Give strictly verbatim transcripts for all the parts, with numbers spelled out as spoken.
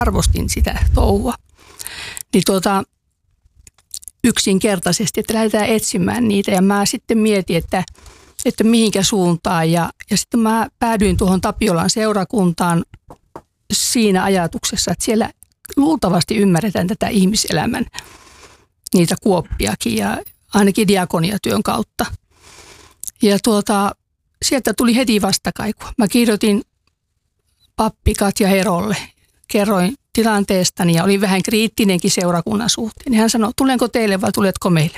arvostin sitä touhua. Niin tuota, yksinkertaisesti, että lähdetään etsimään niitä ja mä sitten mietin, että, että mihinkä suuntaan ja, ja sitten mä päädyin tuohon Tapiolan seurakuntaan siinä ajatuksessa, että siellä luultavasti ymmärretään tätä ihmiselämän niitä kuoppiakin ja ainakin diakoniatyön kautta. Ja tuota, sieltä tuli heti vastakaiku. Mä kirjoitin pappi Katja Herolle, kerroin tilanteestani ja olin vähän kriittinenkin seurakunnan suhteen. Hän sanoi, tulenko teille vai tuletko meille?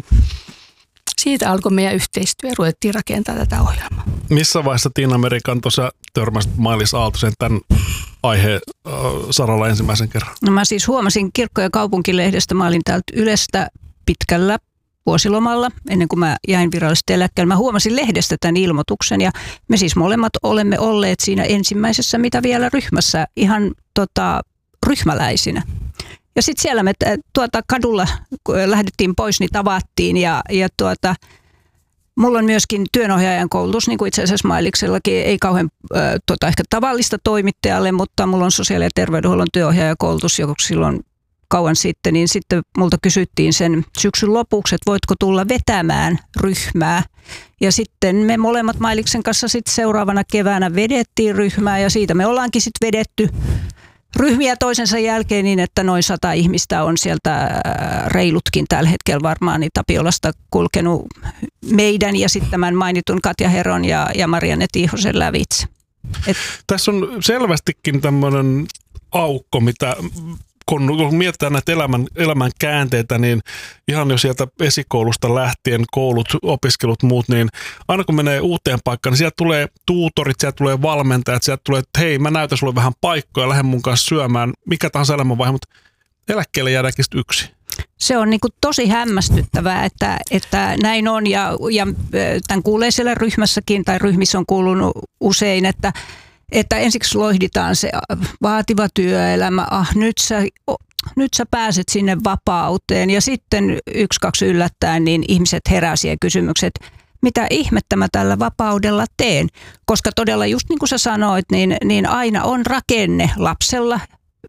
Siitä alkoi meidän yhteistyö ja ruvettiin rakentamaan tätä ohjelmaa. Missä vaiheessa Tiina Merikan tuossa törmäsit Mailis Aaltosen tämän aiheen äh, saralla ensimmäisen kerran? No mä siis huomasin Kirkko- ja kaupunkilehdestä, mä olin täältä Ylestä pitkällä vuosilomalla, ennen kuin mä jäin virallisesti eläkkeelle. Mä huomasin lehdestä tämän ilmoituksen ja me siis molemmat olemme olleet siinä ensimmäisessä, mitä vielä ryhmässä, ihan tota, ryhmäläisinä. Ja sitten siellä me tuota, kadulla, kun lähdettiin pois, niin tavattiin ja, ja tuota, mulla on myöskin työnohjaajan koulutus, niin kuin itse asiassa Mailiksellakin, ei kauhean äh, tuota, ehkä tavallista toimittajalle, mutta mulla on sosiaali- ja terveydenhuollon työohjaajakoulutus, joka silloin kauan sitten, niin sitten multa kysyttiin sen syksyn lopuksi, että voitko tulla vetämään ryhmää. Ja sitten me molemmat Mailiksen kanssa sitten seuraavana keväänä vedettiin ryhmää ja siitä me ollaankin sitten vedetty ryhmiä toisensa jälkeen niin, että noin sata ihmistä on sieltä reilutkin tällä hetkellä varmaan niin Tapiolasta kulkenut meidän ja sitten tämän mainitun Katja Heron ja, ja Marianne Tiihosen lävitse. Et Tässä on selvästikin tämmöinen aukko, mitä kun mietitään näitä elämän, elämän käänteitä, niin ihan jo sieltä esikoulusta lähtien, koulut, opiskelut, muut, niin aina kun menee uuteen paikkaan, niin sieltä tulee tuutorit, sieltä tulee valmentajat, sieltä tulee, että hei, mä näytän sulle vähän paikkoja, lähden mun kanssa syömään, mikä tahansa elämänvaihe, mutta eläkkeelle jäädäänkin yksi. Se on niin kuin tosi hämmästyttävää, että, että näin on ja, ja tämän kuulee siellä ryhmässäkin tai ryhmissä on kuulunut usein, että Että ensiksi loihditaan se vaativa työelämä, ah nyt sä, nyt sä pääset sinne vapauteen ja sitten yksi, kaksi yllättäen niin ihmiset herää siihen kysymykset, mitä ihmettä mä tällä vapaudella teen, koska todella just niin kuin sä sanoit, niin, niin aina on rakenne lapsella,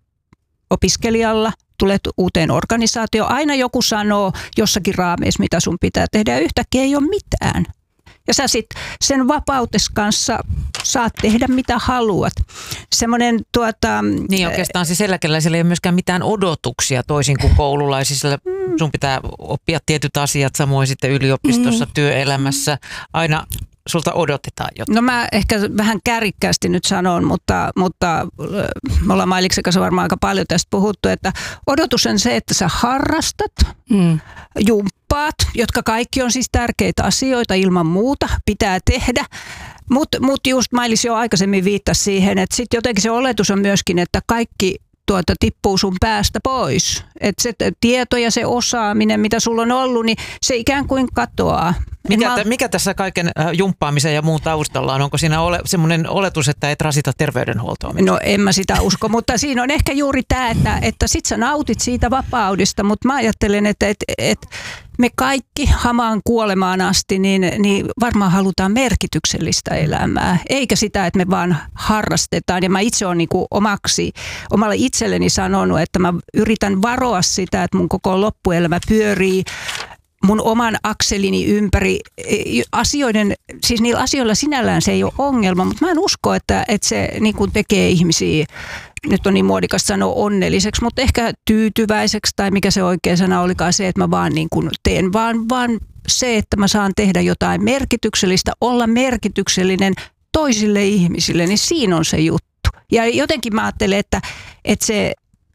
opiskelijalla, tulet uuteen organisaatioon, aina joku sanoo jossakin raameissa, mitä sun pitää tehdä ja yhtäkkiä ei ole mitään. Ja sä sit sen vapautes kanssa saat tehdä mitä haluat. Semmoinen tuota... Niin oikeastaan siis eläkeläisillä ei ole myöskään mitään odotuksia toisin kuin koululaisilla. Mm. Sun pitää oppia tietyt asiat samoin sitten yliopistossa, mm. työelämässä. Aina sulta odotetaan jotain. No mä ehkä vähän kärikkästi nyt sanon, mutta, mutta me ollaan Mailiksen kanssa varmaan aika paljon tästä puhuttu, että odotus on se, että sä harrastat, mm. jumppaat, jotka kaikki on siis tärkeitä asioita ilman muuta, pitää tehdä. Mutta mut just Mailis jo aikaisemmin viittasi siihen, että sitten jotenkin se oletus on myöskin, että kaikki tuota, tippuu sun päästä pois. Että se tieto ja se osaaminen, mitä sulla on ollut, niin se ikään kuin katoaa. Mikä, mä... mikä tässä kaiken jumppaamisen ja muun taustalla on? Onko siinä ole, semmoinen oletus, että et rasita terveydenhuoltoa? No en mä sitä usko, mutta siinä on ehkä juuri tämä, että, että sit sä nautit siitä vapaudesta, mutta mä ajattelen, että et, et me kaikki hamaan kuolemaan asti, niin, niin varmaan halutaan merkityksellistä elämää, eikä sitä, että me vaan harrastetaan. Ja mä itse olen niin kuin omaksi, omalle itselleni sanonut, että mä yritän varoa sitä, että mun koko loppuelämä pyörii mun oman akselini ympäri asioiden, siis niillä asioilla sinällään se ei ole ongelma, mutta mä en usko, että, että se niin kuin tekee ihmisiä, nyt on niin muodikasta sanoa onnelliseksi, mutta ehkä tyytyväiseksi tai mikä se oikea sana olikaan se, että mä vaan niin kuin teen, vaan, vaan se, että mä saan tehdä jotain merkityksellistä, olla merkityksellinen toisille ihmisille, niin siinä on se juttu. Ja jotenkin mä ajattelen, että, että se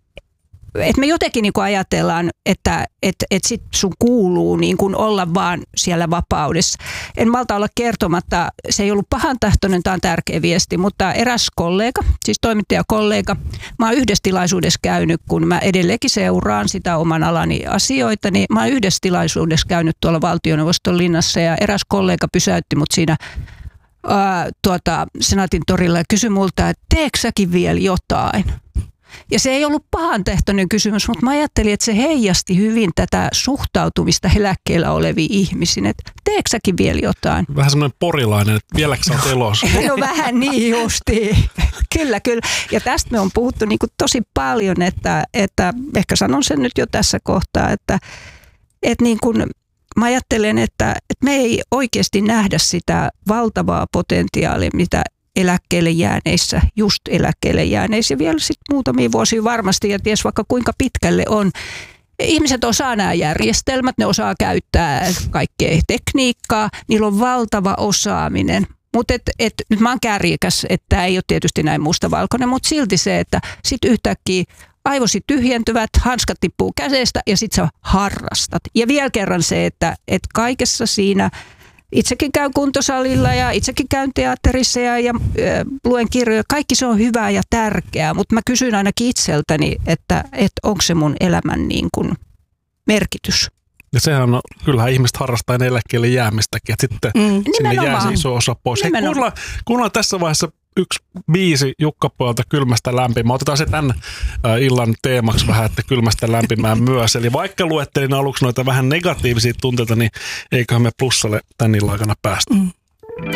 että me jotenkin niin kuin ajatellaan, että et, et sit sun kuuluu niin kuin olla vaan siellä vapaudessa. En malta olla kertomatta, se ei ollut pahantahtoinen, tämä on tärkeä viesti, mutta eräs kollega, siis toimittajakollega, mä oon yhdessä tilaisuudessa käynyt, kun mä edelleenkin seuraan sitä oman alani asioita, niin mä oon yhdessä tilaisuudessa käynyt tuolla Valtioneuvoston linnassa ja eräs kollega pysäytti mut siinä ää, tuota, Senaatin torilla ja kysyi multa, että teekö säkin vielä jotain? Ja se ei ollut pahantehtoinen kysymys, mutta mä ajattelin, että se heijasti hyvin tätä suhtautumista eläkkeellä oleviin ihmisiin. Että teekö säkin vielä jotain? Vähän semmoinen porilainen, että vieläkö sä oot elossa? No vähän niin justiin. Kyllä, kyllä. Ja tästä me on puhuttu niin kuin tosi paljon, että, että ehkä sanon sen nyt jo tässä kohtaa, että, että niin kuin mä ajattelen, että, että me ei oikeasti nähdä sitä valtavaa potentiaalia, mitä eläkkeelle jääneissä, just eläkkeelle jääneissä ja vielä sitten muutamia vuosia varmasti ja ties vaikka kuinka pitkälle on. Ihmiset osaa nämä järjestelmät, ne osaa käyttää kaikkea tekniikkaa, niillä on valtava osaaminen. Mutta et, et, nyt mä oon kärjekäs, että tämä ei ole tietysti näin mustavalkoinen, mutta silti se, että sitten yhtäkkiä aivosi tyhjentyvät, hanskat tippuu kädestä ja sitten sä harrastat. Ja vielä kerran se, että et kaikessa siinä, itsekin käyn kuntosalilla ja itsekin käyn teatterissa ja, ja äh, luen kirjoja, kaikki se on hyvää ja tärkeää, mutta mä kysyn ainakin itseltäni, että et onko se mun elämän niin kuin merkitys. Ja sehän on, kyllähän ihmiset harrastaa eläkkeelle jäämistäkin, että sitten mm. sinne jää se iso osa pois. Hei, kuunnellaan, kuunnellaan tässä vaiheessa yksi biisi Jukka-pojalta Kylmästä lämpimään. Otetaan se tämän äh, illan teemaksi vähän, että kylmästä lämpimään myös. Eli vaikka luettelin aluksi noita vähän negatiivisia tunteita, niin eiköhän me plussalle tän illan aikana päästä. Mm.